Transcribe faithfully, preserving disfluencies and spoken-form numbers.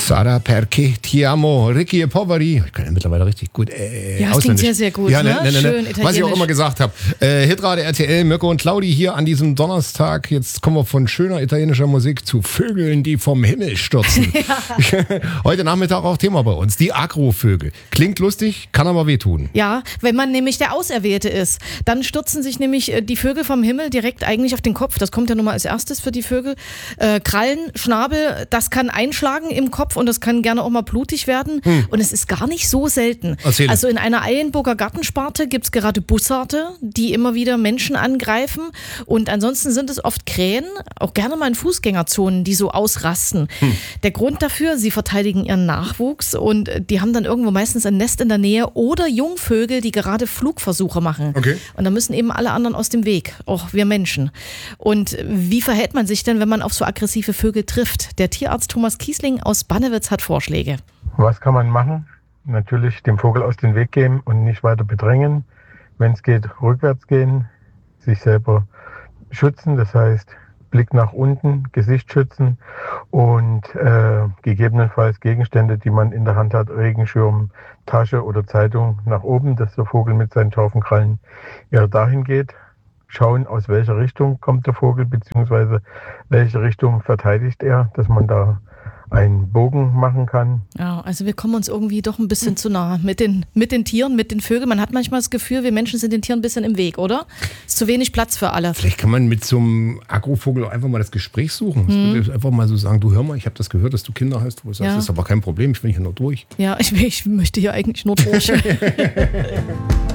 Sara perché ti amo, Ricky Poveri. Ich kann ja mittlerweile richtig gut äh, Ja, das klingt sehr, sehr gut. Ja, ne, ne? ne, ne, Schön ne. Was ich auch immer gesagt habe. Äh, Hitrate R T L, Mirko und Claudi hier an diesem Donnerstag. Jetzt kommen wir von schöner italienischer Musik zu Vögeln, die vom Himmel stürzen. Ja. Heute Nachmittag auch Thema bei uns. Die Agrovögel. Klingt lustig, kann aber wehtun. Ja, wenn man nämlich der Auserwählte ist, dann stürzen sich nämlich die Vögel vom Himmel direkt eigentlich auf den Kopf. Das kommt ja nun mal als erstes für die Vögel. Äh, Krallen, Schnabel, das kann einschlagen im Kopf und das kann gerne auch mal blutig werden. Hm. Und es ist gar nicht so selten. Erzähl. Also in einer Eilenburger Gartensparte gibt es gerade Bussarde, die immer wieder Menschen angreifen. Und ansonsten sind es oft Krähen, auch gerne mal in Fußgängerzonen, die so ausrasten. Hm. Der Grund dafür, sie verteidigen ihren Nachwuchs und die haben dann irgendwo meistens ein Nest in der Nähe oder Jungvögel, die gerade Flugversuche machen. Okay. Und da müssen eben alle anderen aus dem Weg, auch wir Menschen. Und wie verhält man sich denn, wenn man auf so aggressive Vögel trifft? Der Tierarzt Thomas Kiesling aus Bannewitz hat Vorschläge. Was kann man machen? Natürlich dem Vogel aus dem Weg gehen und nicht weiter bedrängen. Wenn es geht, rückwärts gehen, sich selber schützen, das heißt Blick nach unten, Gesicht schützen und äh, gegebenenfalls Gegenstände, die man in der Hand hat, Regenschirm, Tasche oder Zeitung nach oben, dass der Vogel mit seinen scharfen Krallen eher dahin geht. Schauen, aus welcher Richtung kommt der Vogel, beziehungsweise welche Richtung verteidigt er, dass man da einen Bogen machen kann. Ja, also wir kommen uns irgendwie doch ein bisschen zu nah mit den, mit den Tieren, mit den Vögeln. Man hat manchmal das Gefühl, wir Menschen sind den Tieren ein bisschen im Weg, oder? Ist zu wenig Platz für alle. Vielleicht kann man mit so einem Agrovogel auch einfach mal das Gespräch suchen. Hm. Einfach mal so sagen, du hör mal, ich habe das gehört, dass du Kinder hast. Wo du sagst, ja. Das ist aber kein Problem, ich will hier nur durch. Ja, ich, ich möchte hier eigentlich nur durch.